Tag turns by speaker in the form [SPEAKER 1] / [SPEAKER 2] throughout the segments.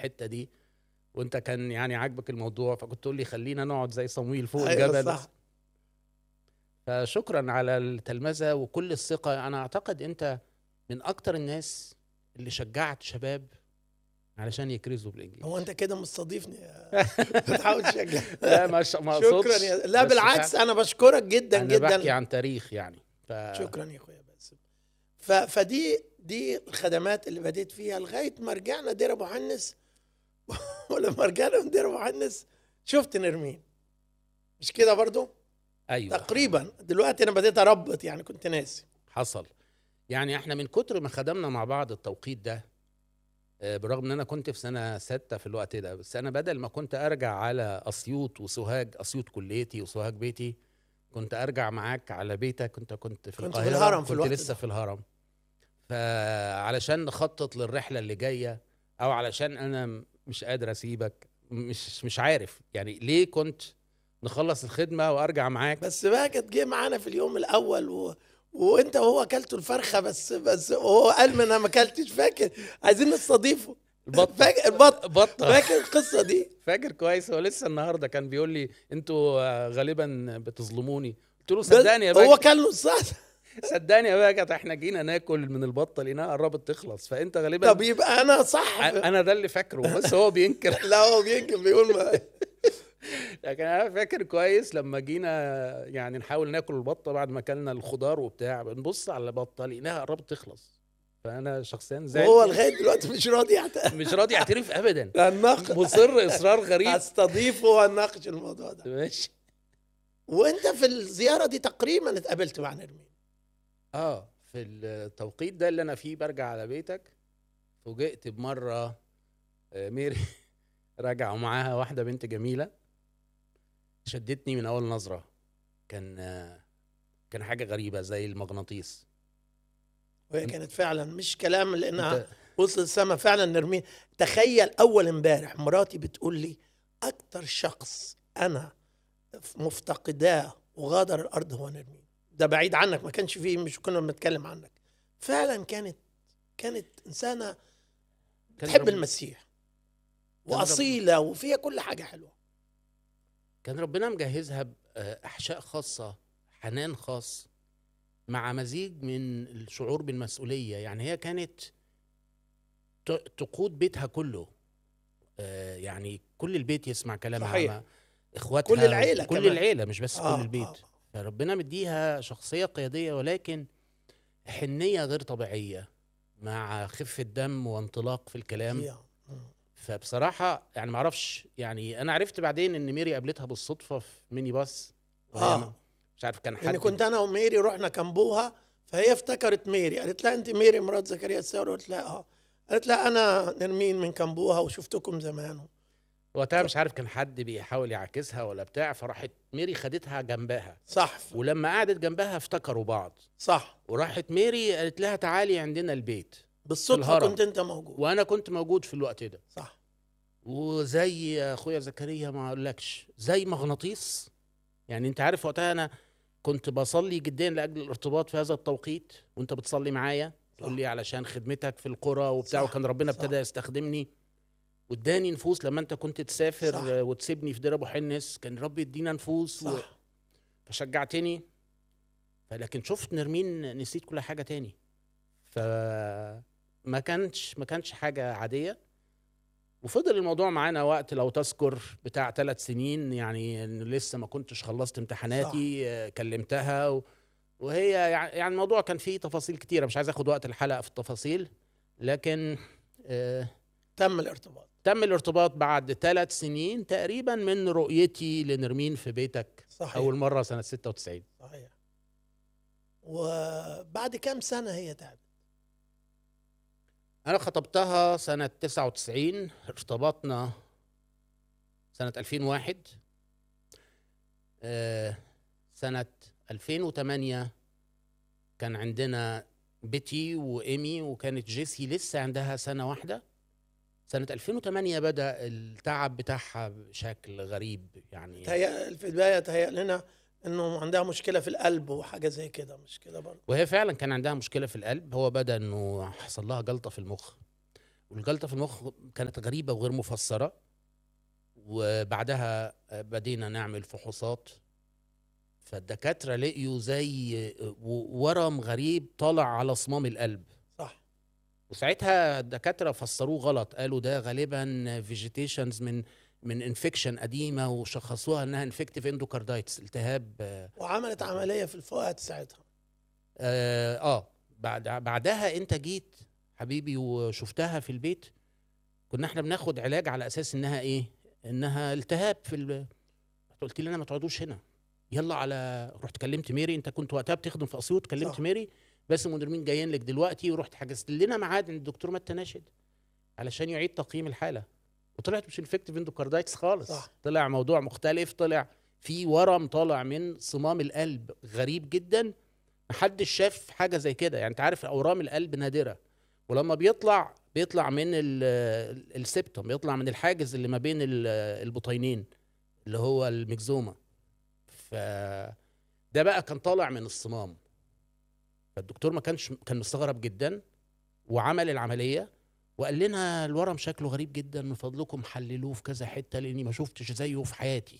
[SPEAKER 1] الحته دي، وانت كان يعني عاجبك الموضوع، فكنت تقول لي خلينا نقعد زي صمويل فوق
[SPEAKER 2] ايوه
[SPEAKER 1] الجبل.
[SPEAKER 2] صح.
[SPEAKER 1] فشكرا على التلمذه وكل الثقه. انا اعتقد انت من اكتر الناس اللي شجعت شباب علشان يكرزوا بالانجيل.
[SPEAKER 2] هو انت كده مستضيفني بتحاول تشجع؟
[SPEAKER 1] لا ما
[SPEAKER 2] شكرا
[SPEAKER 1] اقصدش،
[SPEAKER 2] لا
[SPEAKER 1] بس
[SPEAKER 2] بالعكس، انا بشكرك جدا
[SPEAKER 1] انا بحكي
[SPEAKER 2] جدا.
[SPEAKER 1] عن تاريخ يعني.
[SPEAKER 2] شكرا يا اخويا باسم. فدي الخدمات اللي بديت فيها لغايه ما رجعنا دير ابو حنس. ولما رجعنا من دير ابو حنس شفت نرمين، مش كده برضو؟
[SPEAKER 1] ايوه
[SPEAKER 2] تقريبا دلوقتي انا بديت اربط، يعني كنت ناسي.
[SPEAKER 1] حصل. يعني احنا من كتر ما خدمنا مع بعض التوقيت ده، بالرغم ان انا كنت في سنه 6 في الوقت ده، بس انا بدل ما كنت ارجع على اسيوط وسوهاج، اسيوط كليتي وسوهاج بيتي، كنت ارجع معاك على بيتك. كنت في
[SPEAKER 2] كنت في
[SPEAKER 1] القاهره،
[SPEAKER 2] الهرم في
[SPEAKER 1] كنت
[SPEAKER 2] الوقت
[SPEAKER 1] لسه
[SPEAKER 2] ده.
[SPEAKER 1] في الهرم. فعلشان نخطط للرحله اللي جايه، او علشان انا مش قادر اسيبك، مش عارف يعني ليه كنت نخلص الخدمه وارجع معاك.
[SPEAKER 2] بس بقى كانت جه معانا في اليوم الاول وانت وهو اكلتوا الفرخه، بس وهو قال ما انا ما اكلتش، فاكر؟ عايزين نستضيفه.
[SPEAKER 1] البطه
[SPEAKER 2] فاكر البط؟
[SPEAKER 1] بطه
[SPEAKER 2] فاكر القصه دي؟
[SPEAKER 1] فاكر كويس. هو لسه النهارده كان بيقول لي انتوا غالبا بتظلموني. قلت له
[SPEAKER 2] بس
[SPEAKER 1] صدقني يا
[SPEAKER 2] هو
[SPEAKER 1] باجت،
[SPEAKER 2] كان نص.
[SPEAKER 1] صدقني يا باجت، احنا جينا ناكل من البطه لقيناها قربت تخلص، فانت غالبا.
[SPEAKER 2] طب يبقى انا صح
[SPEAKER 1] انا ده اللي فاكره، بس هو بينكر.
[SPEAKER 2] لا هو يمكن بيقول ما.
[SPEAKER 1] لكن انا فاكر كويس لما جينا يعني نحاول ناكل البطه بعد ما اكلنا الخضار وبتاع، بنبص على البطه لقيناها قربت تخلص. فانا شخصيا
[SPEAKER 2] وهو
[SPEAKER 1] زعلت.
[SPEAKER 2] لغايه دلوقتي مش راضي
[SPEAKER 1] مش راضي يعترف ابدا،
[SPEAKER 2] هنناقش.
[SPEAKER 1] مصر اصرار غريب.
[SPEAKER 2] هستضيفه وهنناقش الموضوع ده.
[SPEAKER 1] ماشي.
[SPEAKER 2] وانت في الزياره دي تقريبا اتقابلت مع نرمين.
[SPEAKER 1] في التوقيت ده اللي انا فيه برجع على بيتك، فوجئت بمره ميري راجعه معاها واحده بنت جميله، شدتني من اول نظره. كان حاجه غريبه زي المغناطيس.
[SPEAKER 2] وهي كانت فعلا مش كلام، لانها
[SPEAKER 1] انت
[SPEAKER 2] وصل السما فعلا نرمين. تخيل اول امبارح مراتي بتقول لي اكتر شخص انا مفتقداه وغادر الارض هو نرمين. ده بعيد عنك، ما كانش فيه، مش كنا بنتكلم عنك. فعلا كانت انسانه تحب المسيح واصيله وفيها كل حاجه حلوه.
[SPEAKER 1] كان ربنا مجهزها باحشاء خاصه، حنان خاص، مع مزيج من الشعور بالمسؤوليه. يعني هي كانت تقود بيتها كله، يعني كل البيت يسمع كلامها.
[SPEAKER 2] صحيح.
[SPEAKER 1] اخواتها،
[SPEAKER 2] كل العيله
[SPEAKER 1] كل
[SPEAKER 2] كمان.
[SPEAKER 1] العيله، مش بس كل البيت. فربنا مديها شخصيه قياديه، ولكن حنيه غير طبيعيه، مع خفه دم وانطلاق في الكلام. فبصراحه يعني ما اعرفش، يعني انا عرفت بعدين ان ميري قابلتها بالصدفه في ميني باص. مش عارف كان حد،
[SPEAKER 2] يعني كنت انا وميري رحنا كامبوها، فهي افتكرت ميري، قالت لها انت ميري مرات زكريا الساور؟ قلت لها قالت لها انا نرمين من كامبوها وشفتكم زمان.
[SPEAKER 1] وقتها مش عارف كان حد بيحاول يعاكسها ولا بتاع، فراحت ميري خدتها جنبها.
[SPEAKER 2] صح.
[SPEAKER 1] ولما قعدت جنبها افتكروا بعض.
[SPEAKER 2] صح.
[SPEAKER 1] وراحت ميري قالت لها تعالي عندنا البيت.
[SPEAKER 2] بالصدفه كنت انت موجود،
[SPEAKER 1] وانا كنت موجود في الوقت ده.
[SPEAKER 2] صح.
[SPEAKER 1] وزي اخويا زكريا ما اقولكش، زي مغناطيس. يعني انت عارف وقتها انا كنت بصلي جدا لاجل الارتباط في هذا التوقيت، وانت بتصلي معايا تقول لي علشان خدمتك في القرى وبتاع. وكان ربنا ابتدى يستخدمني واداني نفوس. لما انت كنت تسافر وتسيبني في دير ابو حنس، كان ربي يدينا نفوس. فشجعتني. فلكن شفت نرمين نسيت كل حاجه تاني. فما كانش حاجه عاديه. وفضل الموضوع معانا وقت، لو تذكر، بتاع 3 سنين. يعني لسه ما كنتش خلصت امتحاناتي. كلمتها وهي يعني الموضوع كان فيه تفاصيل كتيرة، مش عايز اخد وقت الحلقة في التفاصيل. لكن تم الارتباط بعد 3 سنين تقريبا من رؤيتي لنرمين في بيتك.
[SPEAKER 2] صحيح.
[SPEAKER 1] أول مرة سنة 96.
[SPEAKER 2] صحيح. وبعد كام سنة هي تعبت؟
[SPEAKER 1] أنا خطبتها سنة 99، ارتبطنا سنة 2001. سنة 2008 كان عندنا بيتي وإيمي، وكانت جيسي لسه عندها سنة واحدة. سنة 2008 بدأ التعب بتاعها بشكل غريب. يعني
[SPEAKER 2] في البداية تهيأ لنا انه عندها مشكلة في القلب وحاجة زي كده، مش كده برضه؟
[SPEAKER 1] وهي فعلا كان عندها مشكلة في القلب. هو بدأ انه حصل لها جلطة في المخ، والجلطه في المخ كانت غريبه وغير مفسره. وبعدها بدينا نعمل فحوصات، فالدكاتره لقيوا زي ورم غريب طالع على صمام القلب.
[SPEAKER 2] صح.
[SPEAKER 1] وساعتها الدكاتره فسروه غلط، قالوا ده غالبا فيجيتيشنز من انفكشن قديمه، وشخصوها انها انفكتيف اندوكاردايتس، التهاب.
[SPEAKER 2] وعملت عمليه في الفؤاد ساعتها.
[SPEAKER 1] بعدها انت جيت حبيبي وشفتها في البيت. كنا احنا بناخد علاج على اساس انها ايه، انها التهاب قلت لي انا ما تقعدوش هنا، يلا على. رحت كلمت ميري، انت كنت وقتها بتخدم في اسيوط، كلمت
[SPEAKER 2] صح.
[SPEAKER 1] ميري باسم ونرمين جايين لك دلوقتي، ورحت حجزت لنا ميعاد عند الدكتور متى ناشد علشان يعيد تقييم الحاله. وطلعت مش انفكتيف اندوكاردايتس خالص.
[SPEAKER 2] صح.
[SPEAKER 1] طلع موضوع مختلف، طلع في ورم طالع من صمام القلب غريب جدا، محدش شاف حاجه زي كده. يعني انت عارف اورام القلب نادره، ولما بيطلع من السبتم، بيطلع من الحاجز اللي ما بين البطينين اللي هو الميكزوما. فده بقى كان طالع من الصمام. فالدكتور ما كان مستغرب جدا، وعمل العمليه وقال لنا الورم شكله غريب جدا، من فضلكم حللوه في كذا حته لاني ما شفتش زيه في حياتي.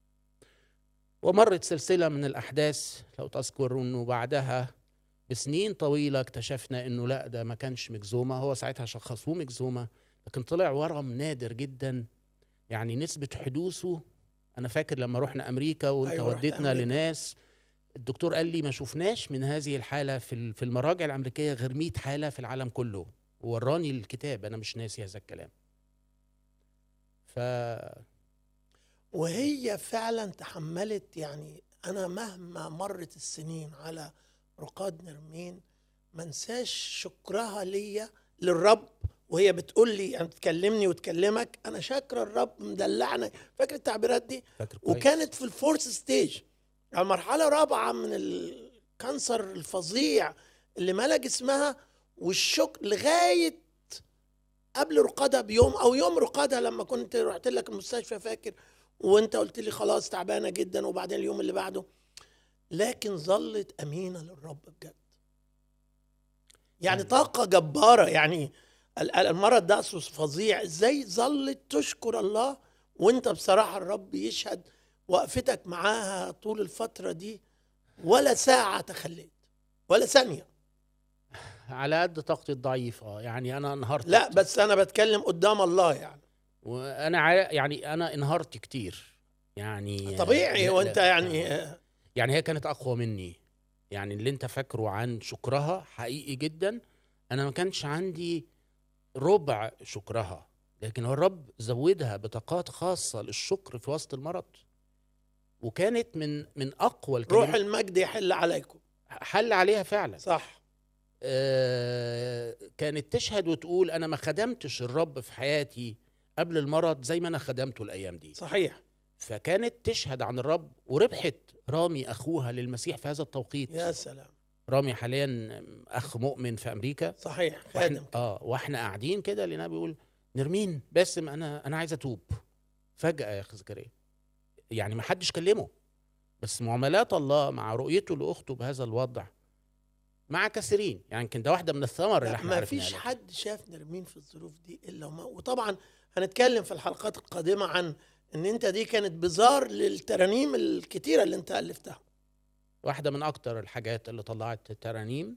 [SPEAKER 1] ومرت سلسله من الاحداث لو تذكر، انه بعدها بسنين طويله اكتشفنا انه لا، ده ما كانش ميكزوما. هو ساعتها شخصوه ميكزوما، لكن طلع ورم نادر جدا. يعني نسبه حدوثه، انا فاكر لما رحنا امريكا وانت
[SPEAKER 2] أيوة، رحت
[SPEAKER 1] وديتنا
[SPEAKER 2] أمريكا.
[SPEAKER 1] لناس، الدكتور قال لي ما شفناش من هذه الحاله في المراجع الامريكيه غير 100 حاله في العالم كله. ووراني الكتاب، انا مش ناسي هذا الكلام. ف
[SPEAKER 2] وهي فعلا تحملت. يعني انا مهما مرت السنين على رقاد نرمين ما انساش شكرها ليا للرب، وهي بتقول لي يعني تكلمني وتكلمك انا شاكره الرب مدلعنا. فاكر التعبيرات دي؟
[SPEAKER 1] فاكر كويس.
[SPEAKER 2] وكانت في الفورث ستيج، المرحله الرابعه من الكانسر الفظيع اللي ملا جسمها. والشكر لغايه قبل رقادها بيوم او يوم رقادها، لما كنت رحت لك المستشفى فاكر، وانت قلت لي خلاص تعبانه جدا، وبعدين اليوم اللي بعده. لكن ظلت امينه للرب بجد. يعني طاقه جباره. يعني المرض ده فظيع، ازاي ظلت تشكر الله. وانت بصراحه الرب يشهد وقفتك معاها طول الفتره دي، ولا ساعه تخليت ولا ثانيه.
[SPEAKER 1] على قد طاقتي الضعيفه، يعني انا انهارت.
[SPEAKER 2] لا بس انا بتكلم قدام الله يعني.
[SPEAKER 1] وانا يعني انا انهارت كتير يعني.
[SPEAKER 2] طبيعي.
[SPEAKER 1] لا
[SPEAKER 2] وانت
[SPEAKER 1] لا
[SPEAKER 2] يعني
[SPEAKER 1] يعني هي كانت اقوى مني. يعني اللي انت فاكره عن شكرها حقيقي جدا، انا ما كانش عندي ربع شكرها. لكن هو الرب زودها بطاقات خاصه للشكر في وسط المرض، وكانت من اقوى
[SPEAKER 2] روح
[SPEAKER 1] الكلمات.
[SPEAKER 2] المجد يحل عليكم.
[SPEAKER 1] حل عليها فعلا.
[SPEAKER 2] صح.
[SPEAKER 1] كانت تشهد وتقول انا ما خدمتش الرب في حياتي قبل المرض زي ما انا خدمته الايام دي.
[SPEAKER 2] صحيح.
[SPEAKER 1] فكانت تشهد عن الرب، وربحت رامي اخوها للمسيح في هذا التوقيت.
[SPEAKER 2] يا سلام.
[SPEAKER 1] رامي حاليا اخ مؤمن في امريكا.
[SPEAKER 2] صحيح. خادم.
[SPEAKER 1] واحنا قاعدين كده لقيناه بيقول نرمين باسم انا عايز اتوب. فجأة يا اخي زكريا، يعني ما حدش كلمه، بس معاملات الله مع رؤيته لاخته بهذا الوضع مع كثيرين. يعني يمكن ده واحده من الثمر اللي احنا
[SPEAKER 2] ما
[SPEAKER 1] عرفناها.
[SPEAKER 2] فيش حد شاف نرمين في الظروف دي الا وطبعا هنتكلم في الحلقات القادمه عن ان انت دي كانت بزار للترانيم الكتيره اللي انت الفتها.
[SPEAKER 1] واحده من اكتر الحاجات اللي طلعت الترانيم.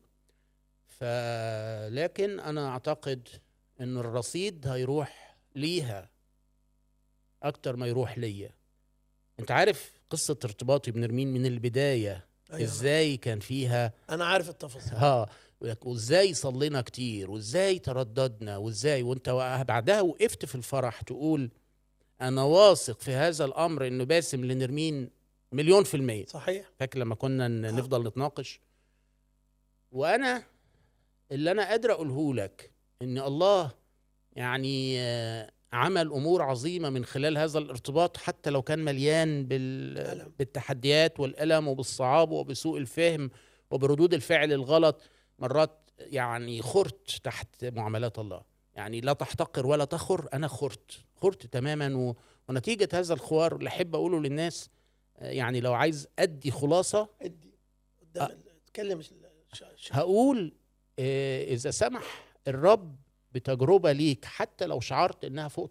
[SPEAKER 1] لكن انا اعتقد ان الرصيد هيروح ليها اكتر ما يروح ليا. انت عارف قصه ارتباطي بنرمين من البدايه.
[SPEAKER 2] أيوة.
[SPEAKER 1] ازاي كان فيها.
[SPEAKER 2] انا عارف التفاصيل.
[SPEAKER 1] وازاي صلينا كتير، وازاي ترددنا، وازاي وانت بعدها وقفت في الفرح تقول انا واثق في هذا الامر انه باسم لنرمين 100%.
[SPEAKER 2] صحيح.
[SPEAKER 1] فاكر لما كنا نفضل نتناقش. وانا اللي انا قادر اقوله لك ان الله يعني عمل امور عظيمه من خلال هذا الارتباط، حتى لو كان مليان بالتحديات والالم وبالصعاب وبسوء الفهم وبردود الفعل الغلط. مرات يعني خرت تحت معاملات الله. يعني لا تحتقر ولا تخر. انا خرت تماما. ونتيجه هذا الخوار اللي احب اقوله للناس، يعني لو عايز ادي خلاصه
[SPEAKER 2] ادي قدام تكلم
[SPEAKER 1] هقول اذا سمح الرب بتجربة ليك حتى لو شعرت انها فوق